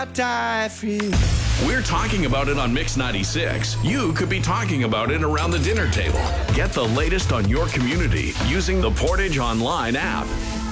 I'd die for you. We're talking about it on Mix 96. You could be talking about it around the dinner table. Get the latest on your community using the Portage Online app.